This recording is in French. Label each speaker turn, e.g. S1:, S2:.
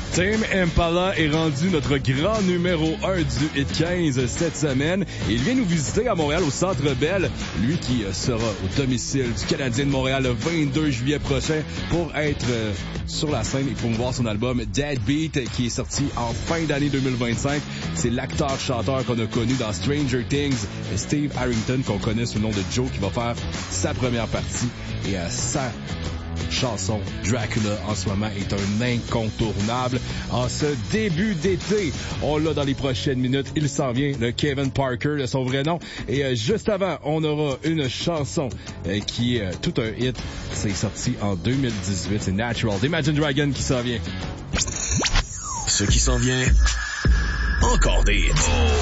S1: Tame Impala est rendu notre grand numéro 1 du Hit 15 cette semaine. Et il vient nous visiter à Montréal au Centre Bell. Lui qui sera au domicile du Canadien de Montréal le 22 juillet prochain pour être sur la scène et promouvoir son album Deadbeat qui est sorti en fin d'année 2025. C'est l'acteur-chanteur qu'on a connu dans Stranger Things, Steve Harrington, qu'on connaît sous le nom de Joe, qui va faire sa première partie. Et sa chanson Dracula en ce moment est un incontournable. En ce début d'été, on l'a dans les prochaines minutes. Il s'en vient, le Kevin Parker de son vrai nom. Et juste avant, on aura une chanson qui est tout un hit. C'est sorti en 2018. C'est Natural d'Imagine Dragon qui s'en vient.
S2: Ce qui s'en vient, encore des hits.